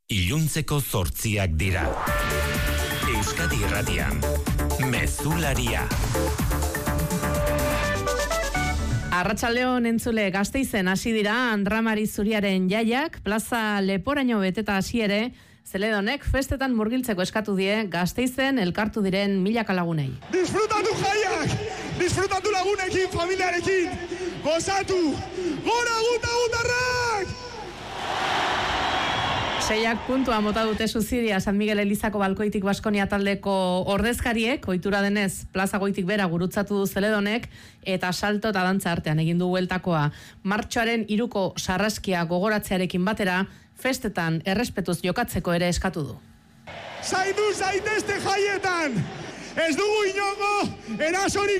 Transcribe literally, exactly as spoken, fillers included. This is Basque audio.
iluntzeko zortziak dira. Euskadi Irratian, Mezularia. Arratsaldeon entzule, Gasteizen hasi dira Andra Mari Zuriaren jaiak, plaza leporaino beteta hasi ere, Zeledonek festetan murgiltzeko eskatu die Gasteizen elkartu diren milaka lagunei. Disfrutatu jaiak, disfrutatu lagunekin, familiarekin, gozatu, gora guta gutarrak! Seiak puntua mota dute suzidia San Miguel Elizako Balkoitik Baskonia taldeko ordezkariek, ohitura denez plaza goitik bera gurutzatu du Zeledonek, eta salto eta dantza artean egin du bueltakoa. Martxoaren hiruko sarraskia gogoratzearekin batera, festetan errespetuz jokatzeko ere eskatu du. Zaindu zaitezte jaietan, ez dugu inongo erasorik